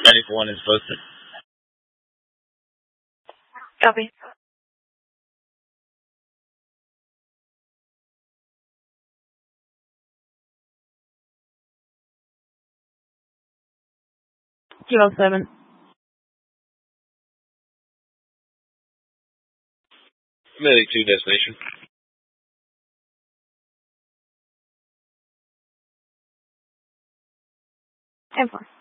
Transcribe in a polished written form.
Ready for 1 is posted. Copy. Kilo 7. Medic 2 destination. 10-4.